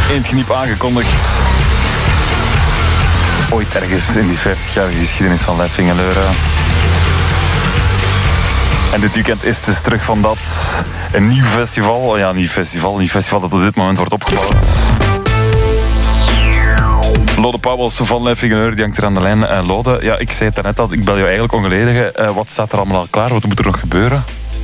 Eén Geniep aangekondigd. Ooit ergens in die 50-jarige geschiedenis van Leffingeleuren. En dit weekend is dus terug van dat een nieuw festival. Ja, nieuw festival dat op dit moment wordt opgebouwd. Lode Pauwels van Leffingeleuren, die hangt er aan de lijn. Lode, ja, ik zei het daarnet al, ik bel jou eigenlijk ongelegen. Wat staat er allemaal al klaar? Wat moet er nog gebeuren?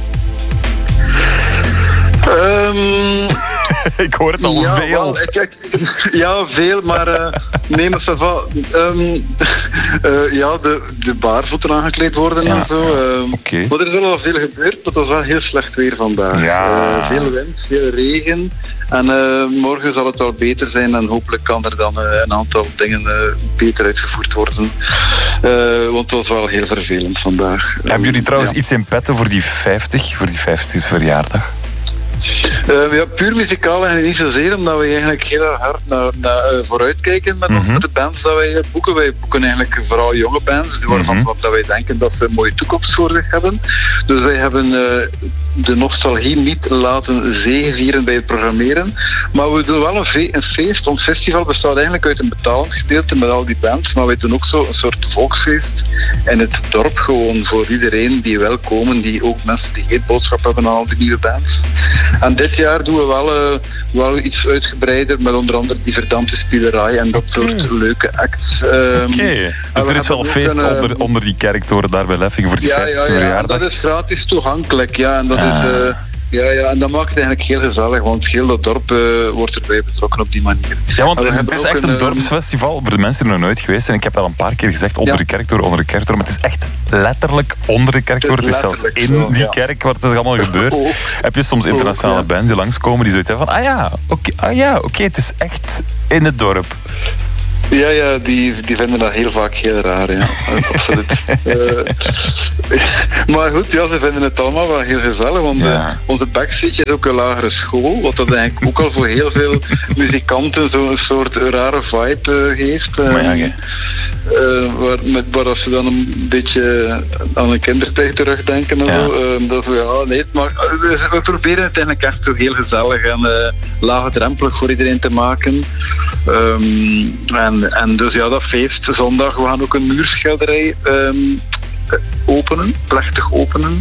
Ik hoor het al veel. Ja, veel, maar nee, maar ça va. De baarvoeten aangekleed worden en zo. Okay. Maar er is wel veel gebeurd, maar het was wel heel slecht weer vandaag. Ja. Veel wind, veel regen. En morgen zal het wel beter zijn en hopelijk kan er dan een aantal dingen beter uitgevoerd worden. Want het was wel heel vervelend vandaag. Hebben jullie trouwens iets in petto voor die 50ste verjaardag? Puur muzikaal en niet zozeer, omdat we eigenlijk heel hard naar vooruit kijken met de bands dat wij boeken. Wij boeken eigenlijk vooral jonge bands, waarvan dat wij denken dat ze een mooie toekomst voor zich hebben. Dus wij hebben de nostalgie niet laten zegevieren bij het programmeren. Maar we doen wel een feest. Ons festival bestaat eigenlijk uit een betalend gedeelte met al die bands, maar wij doen ook zo een soort volksfeest in het dorp gewoon voor iedereen die wil komen, die ook mensen die geen boodschap hebben aan al die nieuwe bands. En dit jaar doen we wel iets uitgebreider, met onder andere die verdampte spielerij en dat soort leuke acts. Dus er is wel feest onder die kerktoren daar bij Leffingen voor die 50ste verjaardag? Dat is gratis toegankelijk, ja. En dat is... en dat maakt het eigenlijk heel gezellig, want heel dat dorp wordt erbij betrokken op die manier. Ja, want het is echt een dorpsfestival, voor de mensen die er nog nooit geweest zijn. Ik heb dat al een paar keer gezegd, onder de kerktoren, maar het is echt letterlijk onder de kerktoren. Het is zelfs in die kerk waar het allemaal gebeurt. Heb je soms internationale bands die langskomen die zoiets hebben van, oké, het is echt in het dorp. Ja, die vinden dat heel vaak heel raar, ja. Absoluut. Maar goed, ja, ze vinden het allemaal wel heel gezellig, want onze backstage is ook een lagere school, wat dat eigenlijk ook al voor heel veel muzikanten zo'n soort rare vibe geeft. Waar ze dan een beetje aan een kindertijd terugdenken en zo. Maar we proberen het eigenlijk echt zo heel gezellig en laagdrempelig voor iedereen te maken. En dus dat feest zondag, we gaan ook een muurschilderij openen, plechtig openen.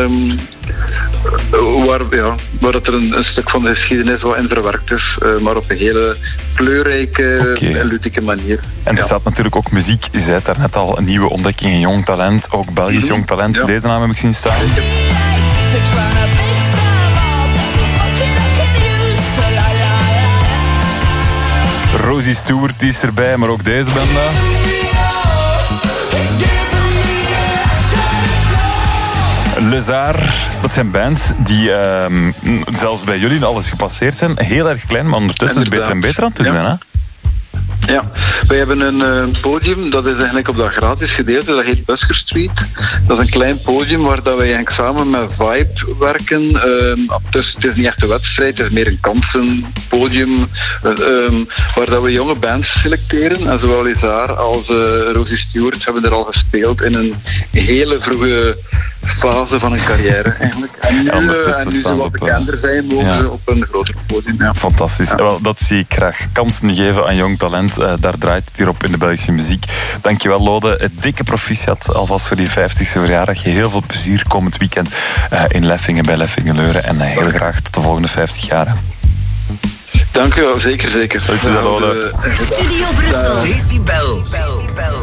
Waar dat er een stuk van de geschiedenis wel in verwerkt is, maar op een hele kleurrijke en ludieke manier. En er staat natuurlijk ook muziek, je zei het daarnet al, een nieuwe ontdekking, een jong talent, ook Belgisch jong talent. Deze naam heb ik zien staan. Rosie Stewart is erbij, maar ook deze band. Lézard, dat zijn bands die zelfs bij jullie alles gepasseerd zijn. Heel erg klein, maar ondertussen beter en beter aan het doen zijn, hè? Ja, wij hebben een podium, dat is eigenlijk op dat gratis gedeelte, dat heet Busker Street. Dat is een klein podium waar dat wij eigenlijk samen met Vibe werken. Dus het is niet echt een wedstrijd, het is meer een kansenpodium waar dat we jonge bands selecteren. En zowel Lézard als Rosie Stewart hebben er al gespeeld in een hele vroege fase van een carrière eigenlijk. En nu ze wat bekender zijn, mogen ze op een groter podium. Ja. Fantastisch. Ja. Wel, dat zie ik graag. Kansen geven aan jong talent. Daar draait het hier op in de Belgische muziek. Dankjewel, Lode. Het dikke proficiat alvast voor die 50ste verjaardag. Heel veel plezier komend weekend in Leffingen bij Leffingeleuren. En heel graag tot de volgende 50 jaar. Dank u wel, zeker. Salutjes, Lode. Studio Brussel. Decibel.